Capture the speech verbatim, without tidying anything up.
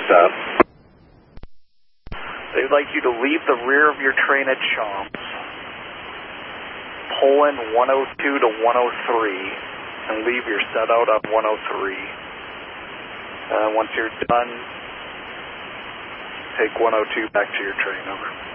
stop? They'd like you to leave the rear of your train at Chomps, pull in one oh two to one oh three, and leave your set out on one oh three. Uh, once you're done, take one oh two back to your train, over.